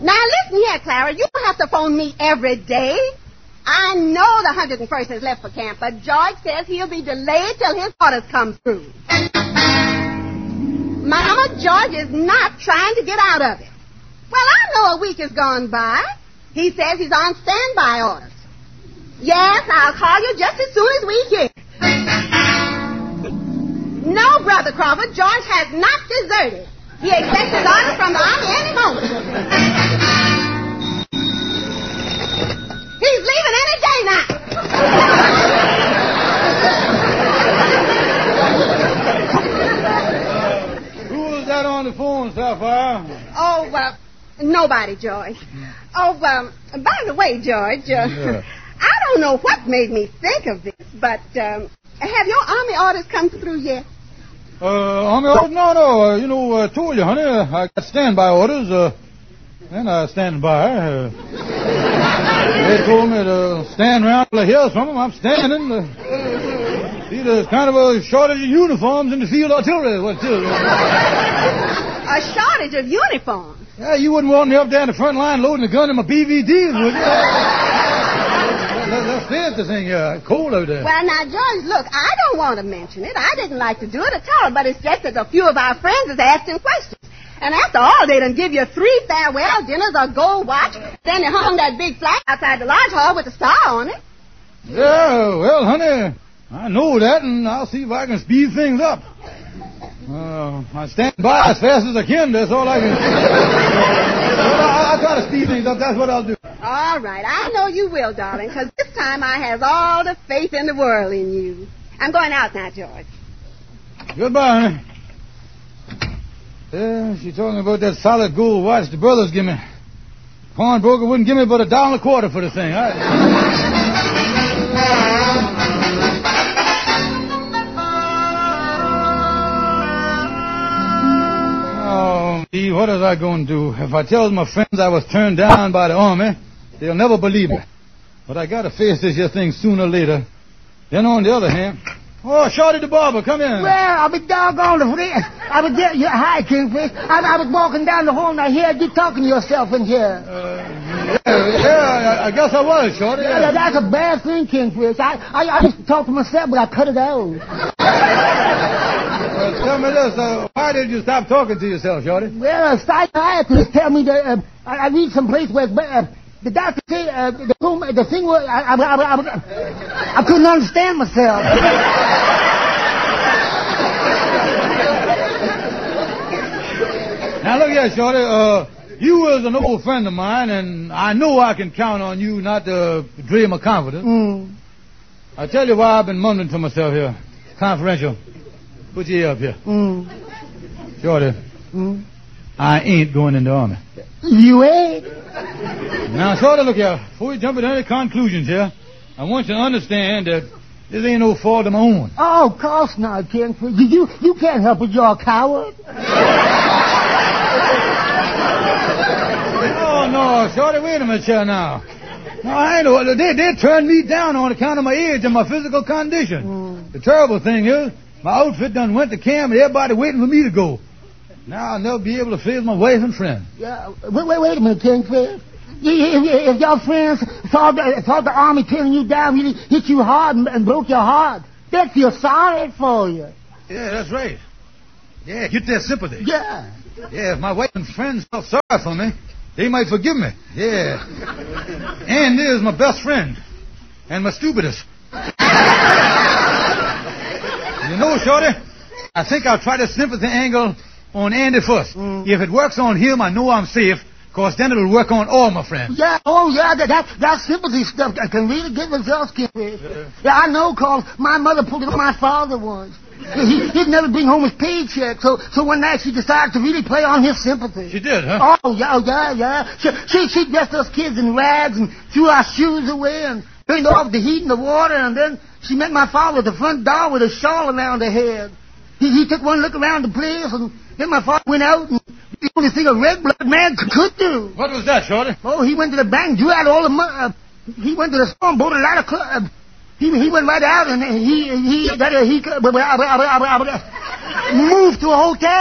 Now, listen here, Clara. You don't have to phone me every day. I know the 101st has left for camp, but George says he'll be delayed till his orders come through. Mama, George is not trying to get out of it. Well, I know a week has gone by. He says he's on standby orders. Yes, I'll call you just as soon as we hear. No, Brother Crawford, George has not deserted. He expects his orders from the Army any moment. He's leaving any day now. Who was that on the phone, Sapphire? Oh, nobody, George. Oh, by the way, George, I don't know what made me think of this, but have your Army orders come through yet? Army orders? No. I told you, honey, I got standby orders, and I stand by. They told me to stand around till I hear from them. I'm standing. See, there's kind of a shortage of uniforms in the field artillery. A shortage of uniforms? Yeah, you wouldn't want me up there in the front line loading a gun in my BVDs, would you? Let's face the thing, cold out there. Well, now, George, look, I don't want to mention it. I didn't like to do it at all, but it's just that a few of our friends is asking questions. And after all, they done give you 3 farewell dinners, a gold watch, then they hung that big flag outside the lodge hall with a star on it. Yeah, well, honey, I know that, and I'll see if I can speed things up. I stand by as fast as I can, that's all I can. I'll try to speed things up, that's what I'll do. All right, I know you will, darling, because this time I have all the faith in the world in you. I'm going out now, George. Goodbye, honey. Yeah, she's talking about that solid gold watch the brothers give me. Pawnbroker wouldn't give me but $1.25 for the thing. Oh, me, what is I going to do? If I tell my friends I was turned down by the Army, they'll never believe me. But I got to face this here thing sooner or later. Then on the other hand... Oh, Shorty the barber, come in. Well, I'll be doggone the friend. I was there. Hi, Kingfish. I was walking down the hall and I heard you talking to yourself in here. I guess I was, Shorty. Yeah, that's a bad thing, Kingfish. I used to talk to myself, but I cut it out. Tell me this, why did you stop talking to yourself, Shorty? Well, a psychiatrist tell me that I read some place where the doctor said the thing was I couldn't understand myself. Now look here, Shorty. You was an old friend of mine, and I know I can count on you not to betray my confidence. I'll tell you why I've been mumbling to myself here. Confidential. Put your ear up here. Shorty. I ain't going in the Army. You ain't? Now, Shorty, look here. Before you jump at any conclusions here, I want you to understand that this ain't no fault of my own. Oh, of course not, Kingfish. You can't help it. You're a coward. Oh, no, Shorty, wait a minute here now. No, I ain't know. They turned me down on account of my age and my physical condition. The terrible thing is, my outfit done went to camp and everybody waiting for me to go. Now I'll never be able to face my wife and friends. Yeah, wait a minute, Kingfish. If your friends saw the Army turning you down, really hit you hard and broke your heart, they'd feel sorry for you. Yeah, that's right. Yeah, get their sympathy. Yeah. Yeah, if my wife and friends felt sorry for me, they might forgive me. Yeah. And there's my best friend. And my stupidest. You know, Shorty, I think I'll try the sympathy angle on Andy first. If it works on him, I know I'm safe, because then it'll work on all my friends. Yeah, that sympathy stuff that can really get results, Kingfish. Yeah, I know, because my mother pulled it on my father once. He'd never bring home his paycheck, so one night she decided to really play on his sympathy. She did, huh? Oh, yeah. She dressed us kids in rags and threw our shoes away and turned off the heat and the water, and then she met my father at the front door with a shawl around her head. He took one look around the place, and then my father went out, and the only thing a red-blooded man could do. What was that, Shorty? Oh, he went to the bank, drew out all the money. He went to the store and bought a lot of clubs. He went right out, and he moved to a hotel.